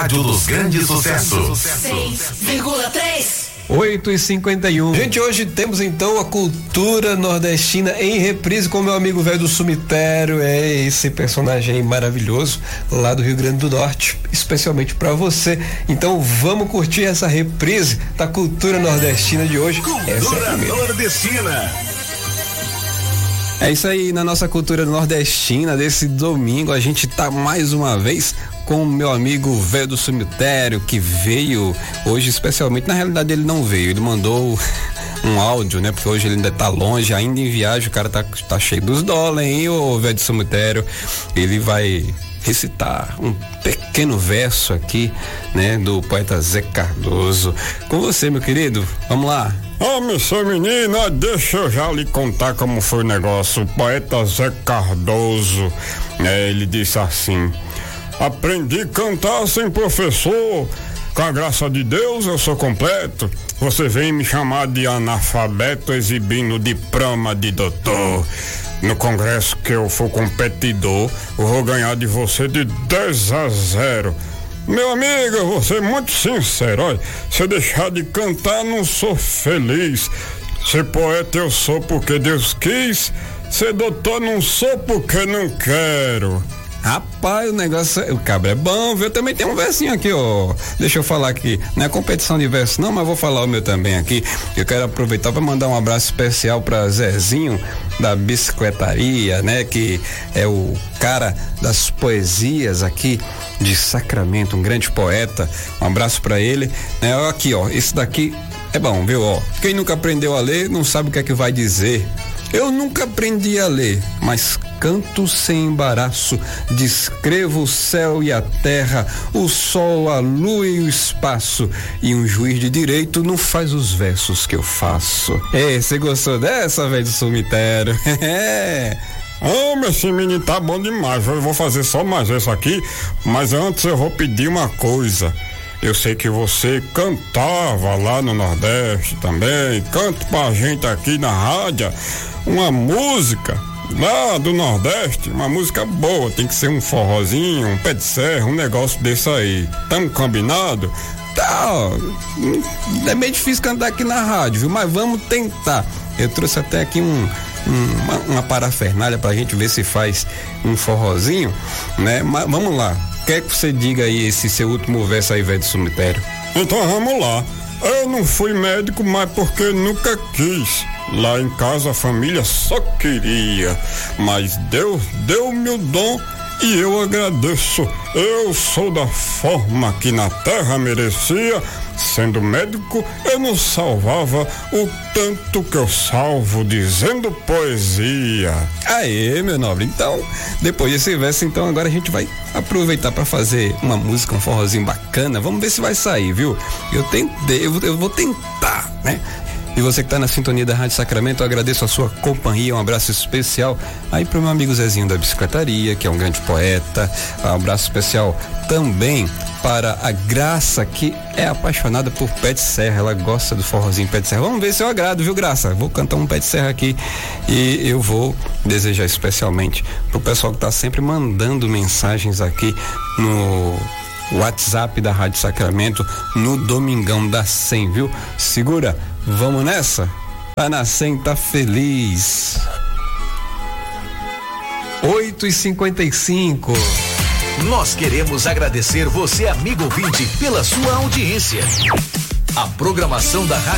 rádio dos grandes sucessos. 6,3. 8h51. Gente, hoje temos então a cultura nordestina em reprise com meu amigo velho do cemitério. É esse personagem aí maravilhoso lá do Rio Grande do Norte, especialmente pra você. Então vamos curtir essa reprise da cultura nordestina de hoje. Cultura nordestina. É isso aí, na nossa cultura nordestina desse domingo a gente tá mais uma vez com o meu amigo velho do cemitério, que veio hoje especialmente. Na realidade ele não veio, ele mandou um áudio, né? Porque hoje ele ainda tá longe, ainda em viagem, o cara tá cheio dos dólares, hein, ô velho do cemitério. Ele vai recitar um pequeno verso aqui, né? Do poeta Zé Cardoso. Com você, meu querido, vamos lá. Ô, seu menino, deixa eu já lhe contar como foi o negócio. O poeta Zé Cardoso, ele disse assim: aprendi a cantar sem professor, com a graça de Deus eu sou completo. Você vem me chamar de analfabeto, exibindo diploma de doutor. No congresso que eu for competidor, eu vou ganhar de você de 10-0. Meu amigo, eu vou ser muito sincero, olha, se eu deixar de cantar não sou feliz. Ser poeta eu sou porque Deus quis, ser doutor não sou porque não quero. Rapaz, o negócio, o cabra é bom, viu? Também tem um versinho aqui, ó. Deixa eu falar aqui, não é competição de verso não, mas vou falar o meu também aqui. Eu quero aproveitar para mandar um abraço especial para Zezinho da bicicletaria, né? Que é o cara das poesias aqui de Sacramento, um grande poeta. Um abraço para ele, né? Aqui, ó, esse daqui é bom, viu? Ó, quem nunca aprendeu a ler não sabe o que é que vai dizer. Eu nunca aprendi a ler, mas canto sem embaraço, descrevo o céu e a terra, o sol, a lua e o espaço, e um juiz de direito não faz os versos que eu faço. Ei, você gostou dessa, velho do cemitério? Mas esse menino tá bom demais, eu vou fazer só mais essa aqui, mas antes eu vou pedir uma coisa. Eu sei que você cantava lá no Nordeste também, canta pra gente aqui na rádio uma música lá do Nordeste, uma música boa, tem que ser um forrozinho, um pé de serra, um negócio desse aí. Tamo combinado? Tá, ó, é meio difícil cantar aqui na rádio, viu? Mas vamos tentar. Eu trouxe até aqui uma parafernália pra gente ver se faz um forrozinho, né? Mas vamos lá. Quer que você diga aí esse seu último verso aí, velho do cemitério? Então vamos lá. Eu não fui médico, mas porque nunca quis. Lá em casa a família só queria. Mas Deus deu-me o dom e eu agradeço. Eu sou da forma que na terra merecia. Sendo médico, eu não salvava o tanto que eu salvo dizendo poesia. Aê, meu nobre. Então, depois desse verso, então agora a gente vai aproveitar para fazer uma música, um forrozinho bacana. Vamos ver se vai sair, viu? Eu vou tentar, né? E você que tá na sintonia da Rádio Sacramento, eu agradeço a sua companhia, um abraço especial aí pro meu amigo Zezinho da bicicletaria, que é um grande poeta. Um abraço especial também para a Graça, que é apaixonada por pé de serra, ela gosta do forrozinho pé de serra. Vamos ver se eu agrado, viu, Graça? Vou cantar um pé de serra aqui e eu vou desejar especialmente pro pessoal que tá sempre mandando mensagens aqui no WhatsApp da Rádio Sacramento no Domingão da 100, viu? Segura, vamos nessa? Tá na 100, tá feliz. 8h55. Nós queremos agradecer você, amigo ouvinte, pela sua audiência. A programação da Rádio